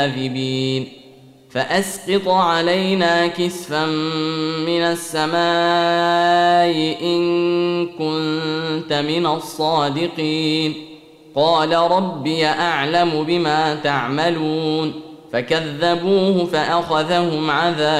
الكاذبين فأسقط علينا كسفا من السماء إن كنت من الصادقين قال ربي أعلم بما تعملون فكذبوه فأخذهم عذاب